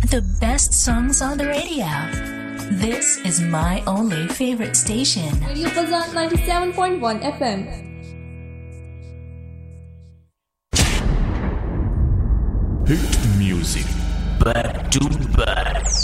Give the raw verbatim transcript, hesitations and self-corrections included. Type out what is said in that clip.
The best songs on the radio. This is my only favorite station. Radio Bazar ninety-seven point one F M. Hit music back to back.